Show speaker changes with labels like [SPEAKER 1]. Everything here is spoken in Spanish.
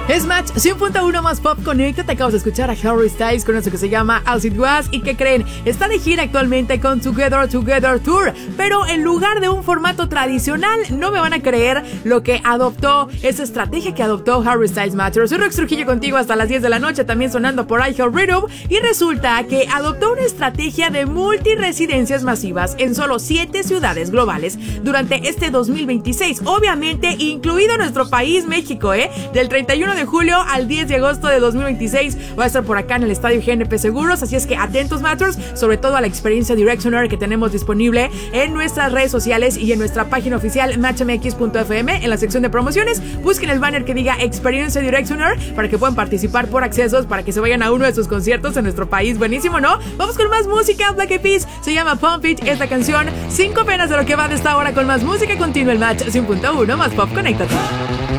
[SPEAKER 1] Es Match 100.1 más Pop Connect. Te acabas de escuchar a Harry Styles con eso que se llama As It Was. ¿Y qué creen? Está de gira actualmente con Together Tour, pero en lugar de un formato tradicional, no me van a creer lo que adoptó, esa estrategia que adoptó Harry Styles Matters. Soy Rex Trujillo contigo hasta las 10 de la noche, también sonando por iHeartRadio. Y resulta que adoptó una estrategia de multiresidencias masivas en solo 7 ciudades globales durante este 2026. Obviamente, incluido nuestro país, México, del 31 de julio al 10 de agosto de 2026 va a estar por acá en el Estadio GNP Seguros, así es que atentos Matters, sobre todo a la experiencia Directioner que tenemos disponible en nuestras redes sociales y en nuestra página oficial matchmx.fm. En la sección de promociones busquen el banner que diga Experiencia Directioner para que puedan participar por accesos para que se vayan a uno de sus conciertos en nuestro país. Buenísimo, ¿no? Vamos con más música. Black Eyed Peas se llama Pump It, esta canción 5 penas de lo que va de esta hora con más música continua. El Match 100.1 más Pop, conéctate.